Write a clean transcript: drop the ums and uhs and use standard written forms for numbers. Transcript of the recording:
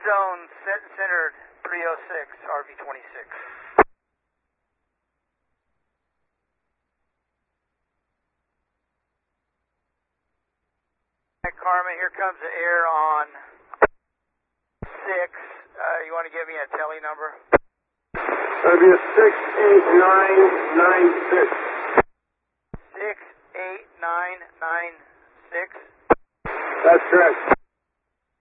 zone centered 306, RV26. Carmen, here comes the air on 6. You want to give me a tele number? That'll be a 68996. 68996? That's correct.